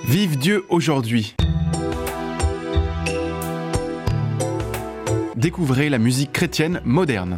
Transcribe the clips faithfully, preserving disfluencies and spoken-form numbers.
Vive Dieu aujourd'hui. Découvrez la musique chrétienne moderne.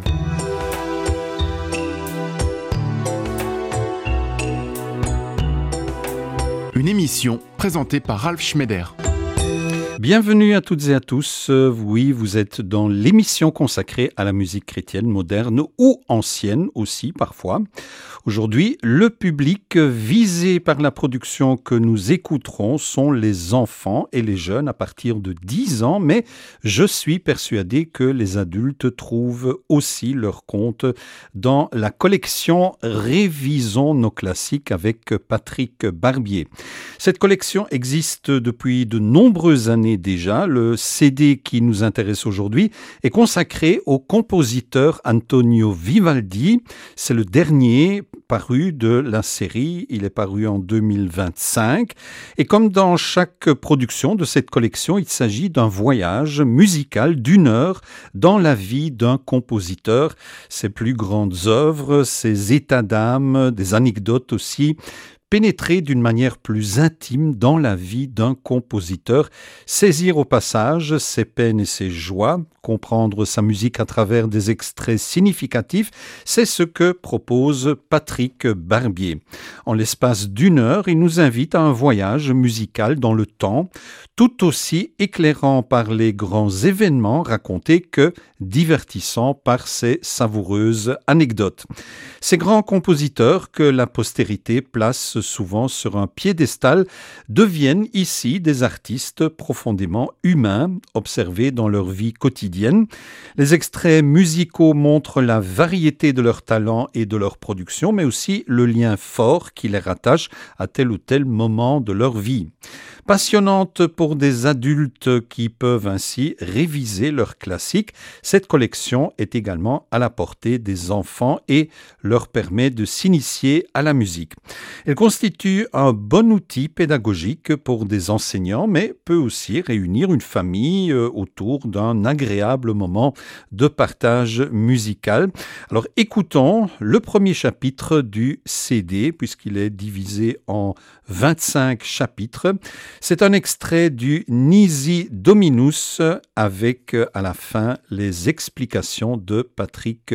Une émission présentée par Ralph Schneider. Bienvenue à toutes et à tous. Oui, vous êtes dans l'émission consacrée à la musique chrétienne moderne ou ancienne aussi parfois. Aujourd'hui, le public visé par la production que nous écouterons sont les enfants et les jeunes à partir de dix ans, mais je suis persuadé que les adultes trouvent aussi leur compte dans la collection Révisons nos classiques avec Patrick Barbier. Cette collection existe depuis de nombreuses années déjà. Le C D qui nous intéresse aujourd'hui est consacré au compositeur Antonio Vivaldi. C'est le dernier paru de la série. Il est paru en deux mille vingt-cinq. Et comme dans chaque production de cette collection, il s'agit d'un voyage musical d'une heure dans la vie d'un compositeur. Ses plus grandes œuvres, ses états d'âme, des anecdotes aussi, pénétrer d'une manière plus intime dans la vie d'un compositeur, saisir au passage ses peines et ses joies, comprendre sa musique à travers des extraits significatifs, c'est ce que propose Patrick Barbier. En l'espace d'une heure, il nous invite à un voyage musical dans le temps, tout aussi éclairant par les grands événements racontés que divertissant par ses savoureuses anecdotes. Ces grands compositeurs que la postérité place souvent sur un piédestal deviennent ici des artistes profondément humains, observés dans leur vie quotidienne. Les extraits musicaux montrent la variété de leurs talents et de leur production, mais aussi le lien fort qui les rattache à tel ou tel moment de leur vie. Passionnante pour des adultes qui peuvent ainsi réviser leurs classiques, cette collection est également à la portée des enfants et leur permet de s'initier à la musique. Elle constitue un bon outil pédagogique pour des enseignants, mais peut aussi réunir une famille autour d'un agréable moment de partage musical. Alors écoutons le premier chapitre du C D, puisqu'il est divisé en vingt-cinq chapitres. C'est un extrait du Nisi Dominus avec à la fin les explications de Patrick